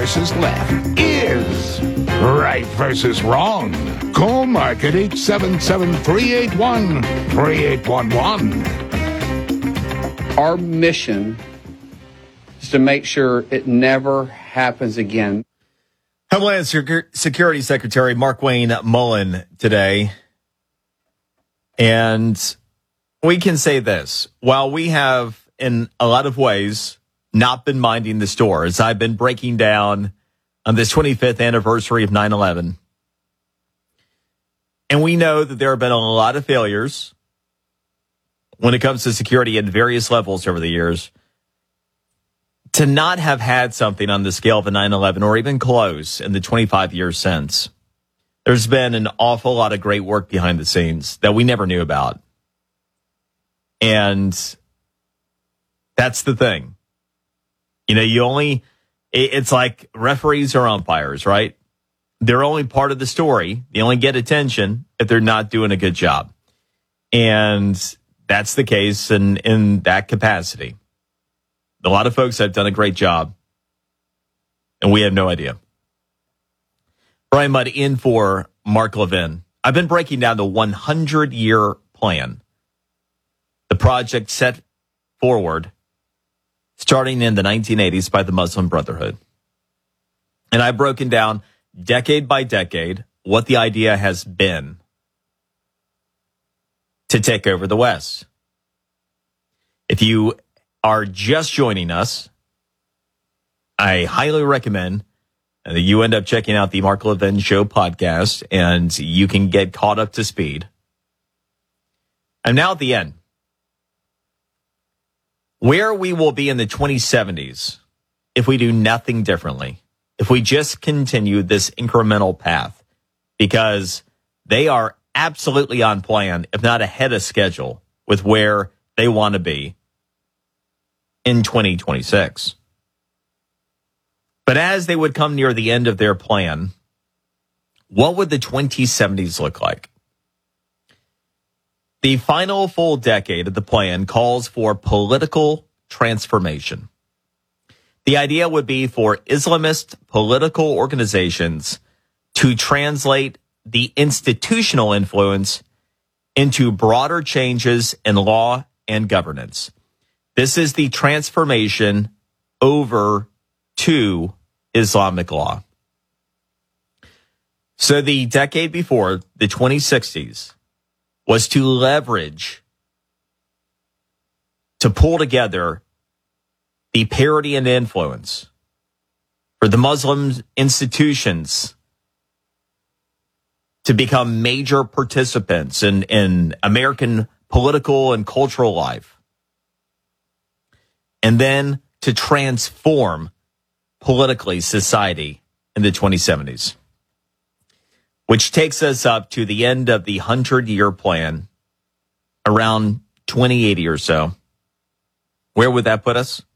versus left is right versus wrong. Call Mark at 877-381-3811. Our mission is to make sure it never happens again. Homeland Security Secretary Markwayne Mullin today. And we can say this. While we have, in a lot of ways, not been minding the store, as I've been breaking down on this 25th anniversary of 9/11, and we know that there have been a lot of failures when it comes to security at various levels over the years, to not have had something on the scale of a 9/11 or even close in the 25 years since, there's been an awful lot of great work behind the scenes that we never knew about. And that's the thing. You know, it's like referees or umpires, right? They're only part of the story. They only get attention if they're not doing a good job. And that's the case in that capacity. A lot of folks have done a great job, and we have no idea. Brian Mudd in for Mark Levin. I've been breaking down the 100-year plan, the project set forward starting in the 1980s by the Muslim Brotherhood. And I've broken down decade by decade what the idea has been to take over the West. If you are just joining us, I highly recommend that you end up checking out the Mark Levin Show podcast, and you can get caught up to speed. I'm now at the end. Where we will be in the 2070s if we do nothing differently, if we just continue this incremental path, because they are absolutely on plan, if not ahead of schedule, with where they want to be in 2026. But as they would come near the end of their plan, what would the 2070s look like? The final full decade of the plan calls for political transformation. The idea would be for Islamist political organizations to translate the institutional influence into broader changes in law and governance. This is the transformation over to Islamic law. So the decade before, the 2060s, was to leverage, to pull together the parity and influence for the Muslim institutions to become major participants in American political and cultural life. And then to transform politically society in the 2070s. Which takes us up to the end of the 100-year plan, around 2080 or so. Where would that put us?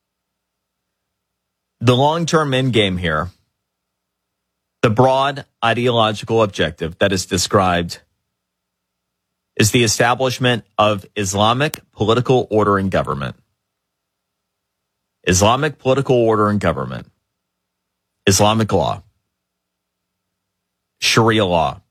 The long-term end game here, the broad ideological objective that is described, is the establishment of Islamic political order and government. Islamic political order and government. Islamic law. Sharia law.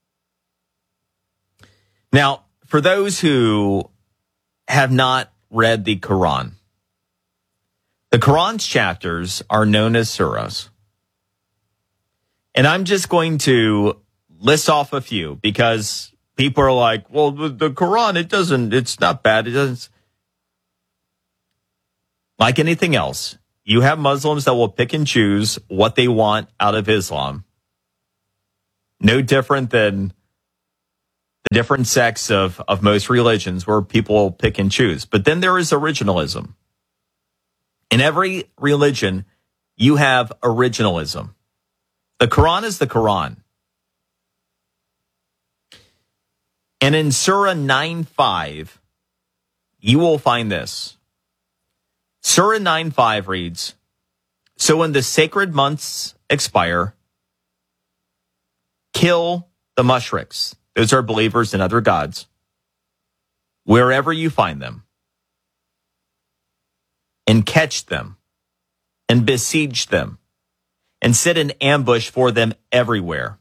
Now, for those who have not read the Quran, the Quran's chapters are known as surahs. And I'm just going to list off a few because people are like, well, the Quran, it's not bad. It doesn't. Like anything else, you have Muslims that will pick and choose what they want out of Islam. No different than the different sects of most religions where people pick and choose. But then there is originalism. In every religion, you have originalism. The Quran is the Quran. And in Surah 9:5, you will find this. Surah 9:5 reads, "So when the sacred months expire, kill the mushriks," those are believers in other gods, "wherever you find them, and catch them, and besiege them, and sit in ambush for them everywhere.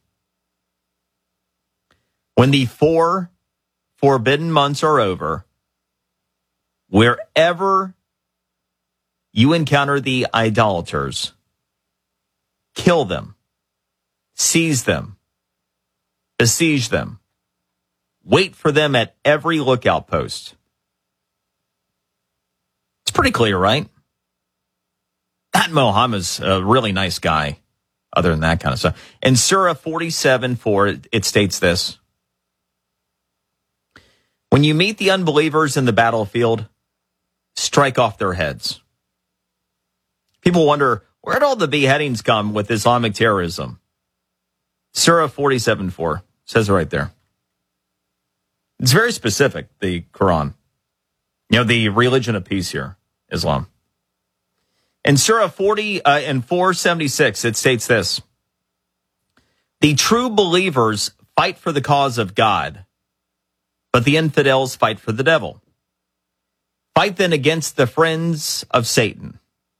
When the 4 forbidden months are over, wherever you encounter the idolaters, kill them, seize them, besiege them, wait for them at every lookout post. It's pretty clear, right? That Muhammad's a really nice guy, other than that kind of stuff. In Surah 47:4, it states this: when you meet the unbelievers in the battlefield, strike off their heads. People wonder, where'd all the beheadings come with Islamic terrorism? Surah 47:4 says it right there. It's very specific, the Quran. You know, the religion of peace here, Islam. In Surah 40 and 476, it states this: the true believers fight for the cause of God, but the infidels fight for the devil. Fight then against the friends of Satan.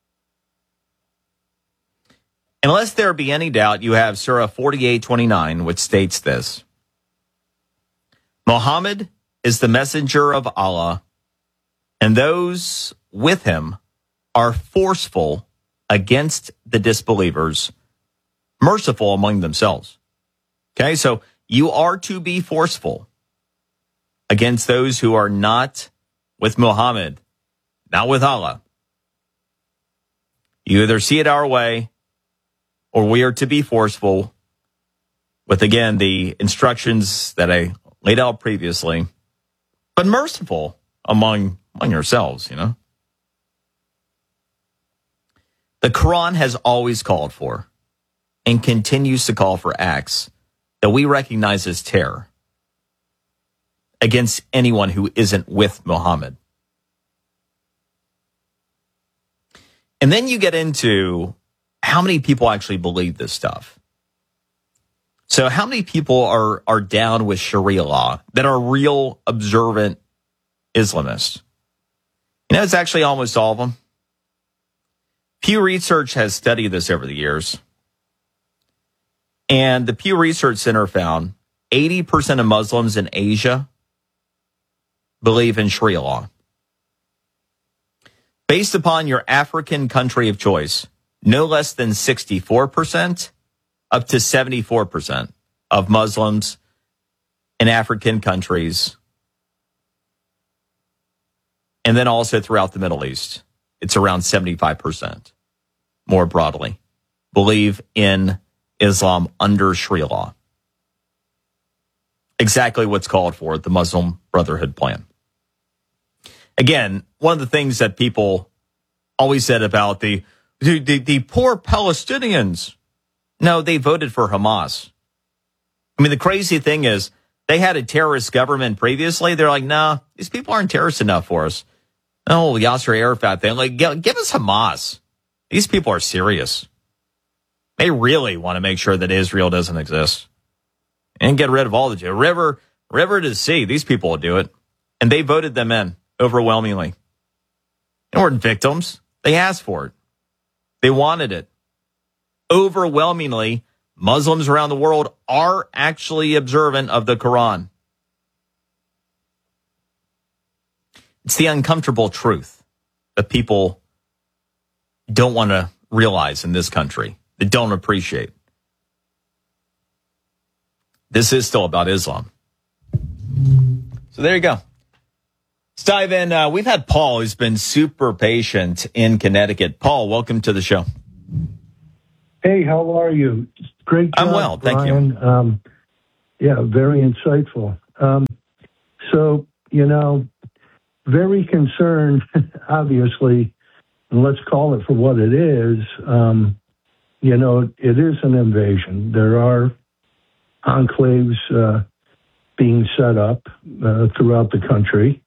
Unless there be any doubt, you have Surah 48:29, which states this: Muhammad is the messenger of Allah, and those with him are forceful against the disbelievers, merciful among themselves. Okay, so you are to be forceful against those who are not with Muhammad, not with Allah. You either see it our way, or we are to be forceful with, again, the instructions that I laid out previously, but merciful among yourselves, you know. The Quran has always called for and continues to call for acts that we recognize as terror against anyone who isn't with Muhammad. And then you get into how many people actually believe this stuff. So how many people are down with Sharia law, that are real observant Islamists? You know, it's actually almost all of them. Pew Research has studied this over the years. And the Pew Research Center found 80% of Muslims in Asia believe in Sharia law. Based upon your African country of choice, no less than 64%, up to 74% of Muslims in African countries, and then also throughout the Middle East, it's around 75%, more broadly, believe in Islam under Sharia law. Exactly what's called for, the Muslim Brotherhood plan. Again, one of the things that people always said about the poor Palestinians. No, they voted for Hamas. I mean, the crazy thing is they had a terrorist government previously. They're like, nah, these people aren't terrorists enough for us. Oh, Yasser Arafat thing. Like, give us Hamas. These people are serious. They really want to make sure that Israel doesn't exist and get rid of all the Jews. River to the sea. These people will do it. And they voted them in overwhelmingly. They weren't victims. They asked for it. They wanted it. Overwhelmingly, Muslims around the world are actually observant of the Quran. It's the uncomfortable truth that people don't want to realize in this country, that don't appreciate. This is still about Islam. So there you go. Let's dive in. We've had Paul, who's been super patient in Connecticut. Paul, welcome to the show. Hey, how are you? Great job, I'm well, thank Brian. you. Yeah, very insightful. So, very concerned, obviously, and let's call it for what it is. It is an invasion. There are enclaves being set up throughout the country.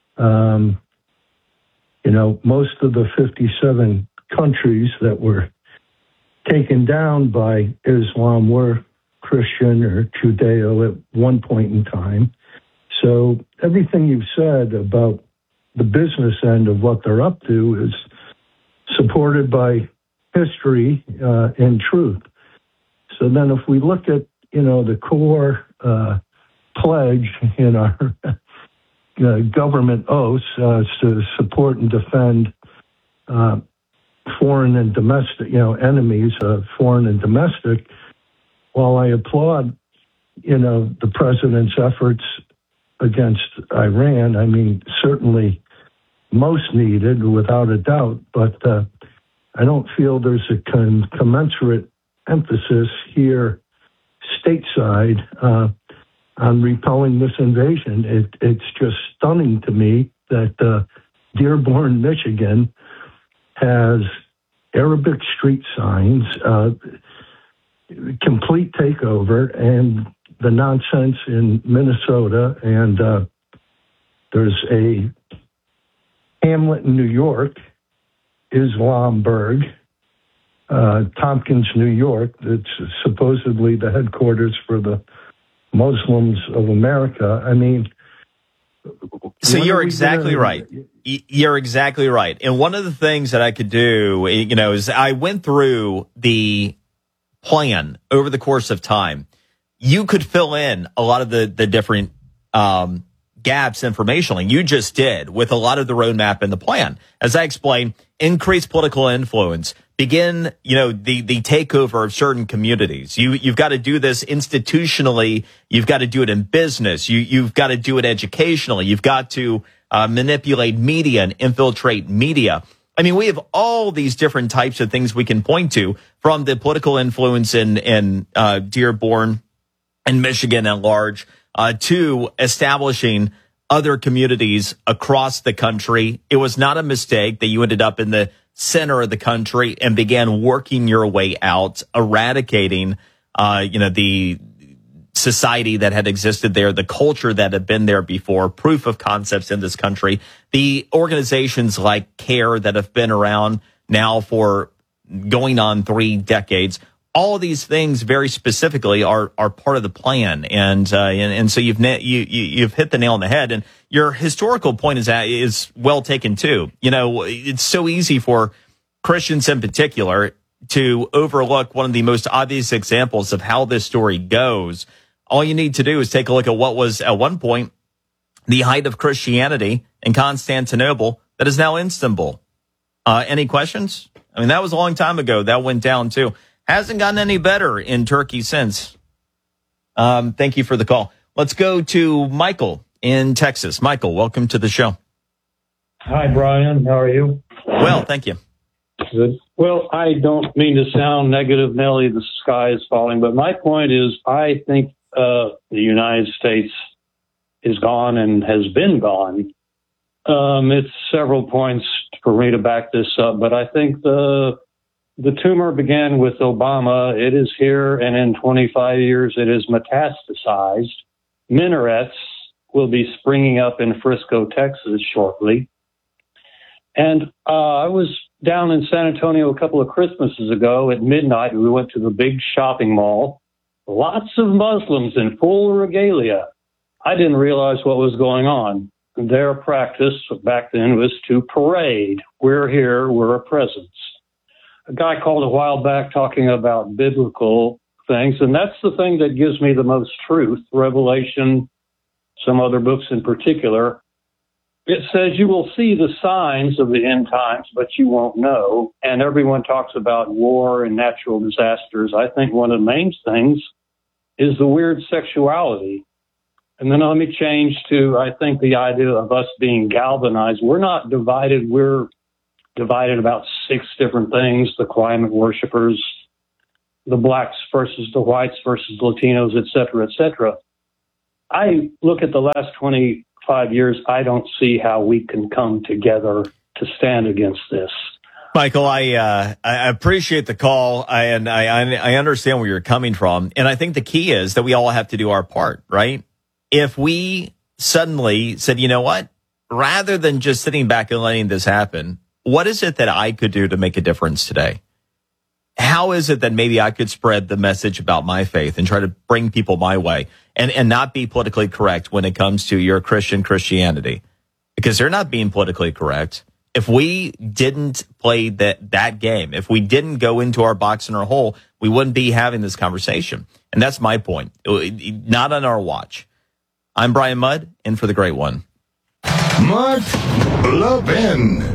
Most of the 57 countries that were taken down by Islam were Christian or Judeo at one point in time. So everything you've said about the business end of what they're up to is supported by history and truth. So then if we look at, the core pledge in our government oaths to support and defend foreign and domestic, enemies, foreign and domestic, while I applaud, the president's efforts against Iran, I mean, certainly most needed, without a doubt, but I don't feel there's a commensurate emphasis here stateside on repelling this invasion. It's just stunning to me that Dearborn, Michigan has Arabic street signs, complete takeover, and the nonsense in Minnesota, and there's a hamlet in New York, Islamberg, Tompkins, New York, that's supposedly the headquarters for the Muslims of America. I mean, so you're exactly right. You're exactly right. And one of the things that I could do, is I went through the plan over the course of time. You could fill in a lot of the different gaps informationally. You just did with a lot of the roadmap in the plan. As I explained, increase political influence, begin, the takeover of certain communities. You've got to do this institutionally. You've got to do it in business. You've got to do it educationally. You've got to manipulate media and infiltrate media. I mean, we have all these different types of things we can point to, from the political influence in Dearborn and Michigan at large, to establishing other communities across the country. It was not a mistake that you ended up in the center of the country and began working your way out, eradicating, the society that had existed there, the culture that had been there before, proof of concepts in this country, the organizations like CARE that have been around now for going on 3 decades. All of these things very specifically are part of the plan. And so you've hit the nail on the head. And your historical point is well taken too. It's so easy for Christians in particular to overlook one of the most obvious examples of how this story goes. All you need to do is take a look at what was at one point the height of Christianity in Constantinople that is now Istanbul. Any questions? I mean, that was a long time ago. That went down too. Hasn't gotten any better in Turkey since. Thank you for the call. Let's go to Michael in Texas. Michael, welcome to the show. Hi, Brian. How are you? Well, thank you. Good. Well, I don't mean to sound negative, Nelly, the sky is falling, but my point is I think the United States is gone and has been gone. It's several points for me to back this up, but I think the tumor began with Obama. It is here, and in 25 years, it is metastasized. Minarets will be springing up in Frisco, Texas shortly. And I was down in San Antonio a couple of Christmases ago at midnight. We went to the big shopping mall. Lots of Muslims in full regalia. I didn't realize what was going on. Their practice back then was to parade. We're here, we're a presence. A guy called a while back talking about biblical things, and that's the thing that gives me the most truth. Revelation, some other books in particular. It says you will see the signs of the end times, but you won't know. And everyone talks about war and natural disasters. I think one of the main things is the weird sexuality. And then let me change to, I think, the idea of us being galvanized. We're not divided. We're divided about 6 different things: the climate worshipers, the blacks versus the whites versus Latinos, et cetera, et cetera. I look at the last 25 years, I don't see how we can come together to stand against this. Michael, I appreciate the call, and I understand where you're coming from. And I think the key is that we all have to do our part, right? If we suddenly said, you know what, rather than just sitting back and letting this happen, what is it that I could do to make a difference today? How is it that maybe I could spread the message about my faith and try to bring people my way and not be politically correct when it comes to your Christianity? Because they're not being politically correct. If we didn't play that game, if we didn't go into our box and our hole, we wouldn't be having this conversation. And that's my point. Not on our watch. I'm Brian Mudd, in for the great one. Mark Levin.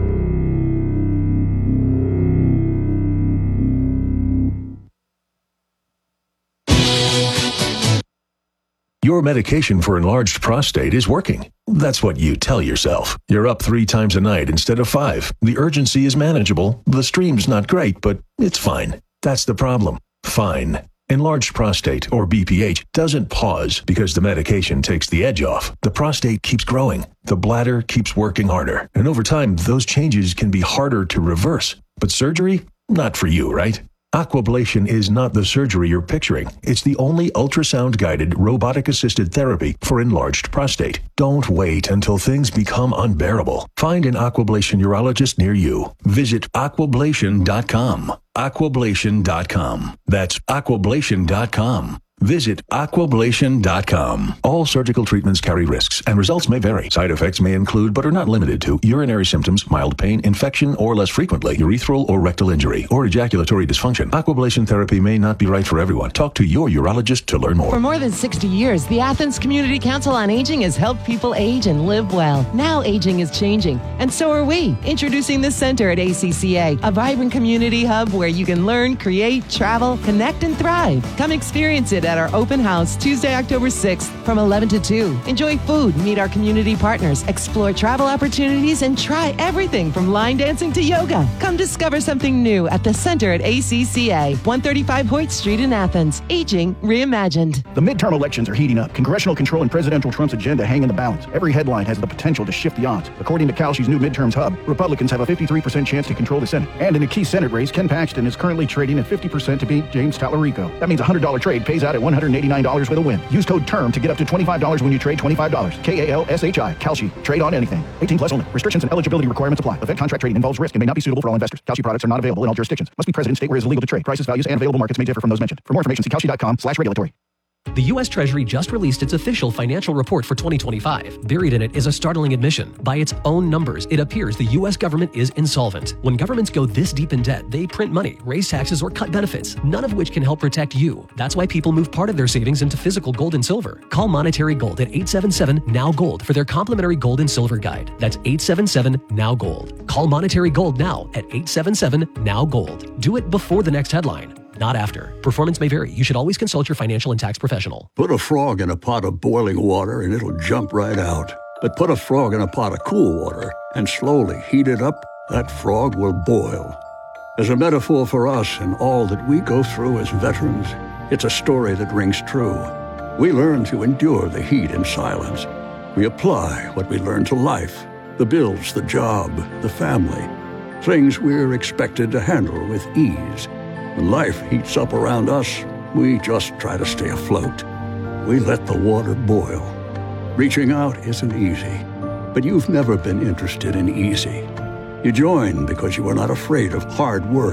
Your medication for enlarged prostate is working. That's what you tell yourself. You're up 3 times a night instead of 5. The urgency is manageable. The stream's not great, but it's fine. That's the problem. Fine. Enlarged prostate, or BPH, doesn't pause because the medication takes the edge off. The prostate keeps growing. The bladder keeps working harder. And over time, those changes can be harder to reverse. But surgery? Not for you, right? Aquablation is not the surgery you're picturing. It's the only ultrasound-guided, robotic-assisted therapy for enlarged prostate. Don't wait until things become unbearable. Find an Aquablation urologist near you. Visit aquablation.com. Aquablation.com. That's aquablation.com. Visit aquablation.com. All surgical treatments carry risks, and results may vary. Side effects may include, but are not limited to, urinary symptoms, mild pain, infection, or less frequently, urethral or rectal injury, or ejaculatory dysfunction. Aquablation therapy may not be right for everyone. Talk to your urologist to learn more. For more than 60 years, the Athens Community Council on Aging has helped people age and live well. Now aging is changing, and so are we. Introducing the Center at ACCA, a vibrant community hub where you can learn, create, travel, connect, and thrive. Come experience it at our open house Tuesday, October 6th from 11 to 2. Enjoy food, meet our community partners, explore travel opportunities, and try everything from line dancing to yoga. Come discover something new at the Center at ACCA, 135 Hoyt Street in Athens. Aging reimagined. The midterm elections are heating up. Congressional control and presidential Trump's agenda hang in the balance. Every headline has the potential to shift the odds. According to Kalshi's new midterms hub, Republicans have a 53% chance to control the Senate. And in a key Senate race, Ken Paxton is currently trading at 50% to beat James Tallarico. That means a $100 trade pays out at $189 with a win. Use code TERM to get up to $25 when you trade $25. KALSHI. Kalshi. Trade on anything. 18 plus only. Restrictions and eligibility requirements apply. Event contract trading involves risk and may not be suitable for all investors. Kalshi products are not available in all jurisdictions. Must be present in state where it is illegal to trade. Prices, values, and available markets may differ from those mentioned. For more information, see Kalshi.com/regulatory. The U.S. Treasury just released its official financial report for 2025. Buried in it is a startling admission. By its own numbers, it appears the U.S. government is insolvent. When governments go this deep in debt, they print money, raise taxes, or cut benefits, none of which can help protect you. That's why people move part of their savings into physical gold and silver. Call Monetary Gold at 877-NOW-GOLD for their complimentary gold and silver guide. That's 877-NOW-GOLD. Call Monetary Gold now at 877-NOW-GOLD. Do it before the next headline, not after. Performance may vary. You should always consult your financial and tax professional. Put a frog in a pot of boiling water and it'll jump right out. But put a frog in a pot of cool water and slowly heat it up, that frog will boil. As a metaphor for us and all that we go through as veterans, it's a story that rings true. We learn to endure the heat in silence. We apply what we learn to life, the bills, the job, the family, things we're expected to handle with ease. When life heats up around us, we just try to stay afloat. We let the water boil. Reaching out isn't easy, but you've never been interested in easy. You join because you are not afraid of hard work.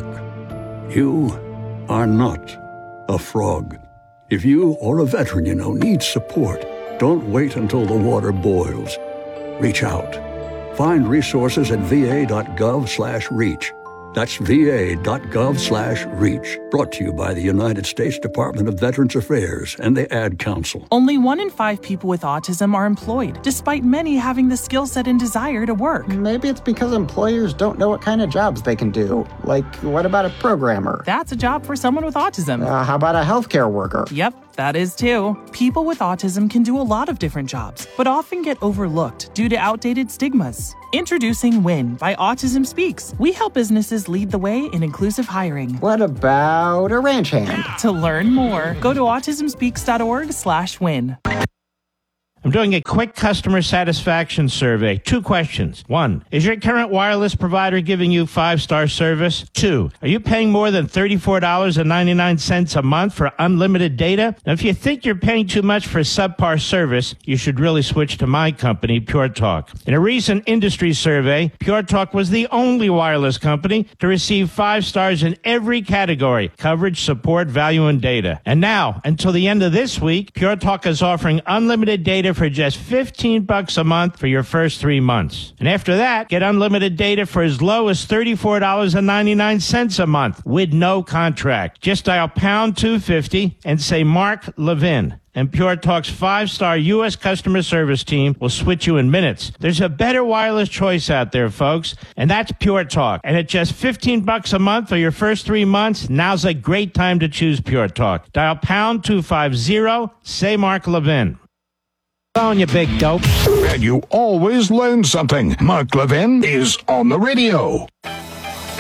You are not a frog. If you or a veteran you know needs support, don't wait until the water boils. Reach out. Find resources at va.gov/reach. That's va.gov/reach. Brought to you by the United States Department of Veterans Affairs and the Ad Council. Only 1 in 5 people with autism are employed, despite many having the skill set and desire to work. Maybe it's because employers don't know what kind of jobs they can do. Like, what about a programmer? That's a job for someone with autism. How about a healthcare worker? Yep, that is too. People with autism can do a lot of different jobs, but often get overlooked due to outdated stigmas. Introducing WIN by Autism Speaks. We help businesses lead the way in inclusive hiring. What about a ranch hand? To learn more, go to autismspeaks.org/win. I'm doing a quick customer satisfaction survey. 2 questions. 1, is your current wireless provider giving you 5-star service? 2, are you paying more than $34.99 a month for unlimited data? Now, if you think you're paying too much for subpar service, you should really switch to my company, Pure Talk. In a recent industry survey, Pure Talk was the only wireless company to receive 5 stars in every category: coverage, support, value, and data. And now, until the end of this week, Pure Talk is offering unlimited data for just $15 a month for your first 3 months. And after that, get unlimited data for as low as $34.99 a month with no contract. Just dial pound 250 and say Mark Levin. And Pure Talk's 5-star U.S. customer service team will switch you in minutes. There's a better wireless choice out there, folks, and that's Pure Talk. And at just $15 a month for your first 3 months, now's a great time to choose Pure Talk. Dial pound 250, say Mark Levin. On you big dope. And you always learn something. Mark Levin is on the radio.